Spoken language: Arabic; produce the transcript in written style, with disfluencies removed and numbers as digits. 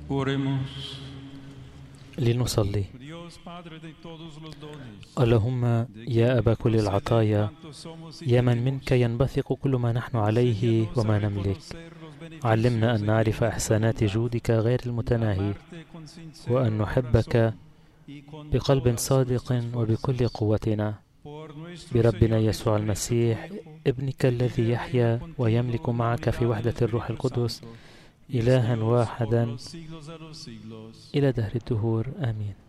Oremos. لنصلي. اللهم يا أبا كل العطايا، يا من منك ينبثق كل ما نحن عليه وما نملك، علمنا أن نعرف إحسانات جودك غير المتناهي، وأن نحبك بقلب صادق وبكل قوتنا، بربنا يسوع المسيح ابنك الذي يحيا ويملك معك في وحدة الروح القدس، إلها واحدا إلى دهر الدهور، آمين.